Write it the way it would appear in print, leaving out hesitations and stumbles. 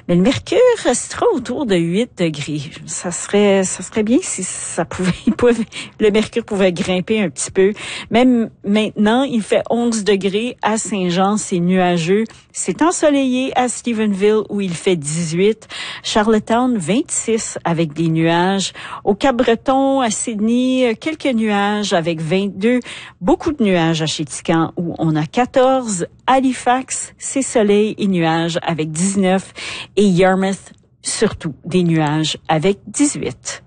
Mais le mercure restera autour de 8 degrés. Ça serait bien si le mercure pouvait grimper un petit peu. Même maintenant, il fait 11 degrés à Saint-Jean, c'est nuageux. C'est ensoleillé à Stephenville où il fait 18. Charlottetown, 26 avec des nuages. Au Cap-Breton, à Sydney, quelques nuages avec 22. Beaucoup de nuages à Chéticamp où on a 14. Halifax, c'est soleil et nuages avec 19. Et Yarmouth, surtout des nuages avec 18.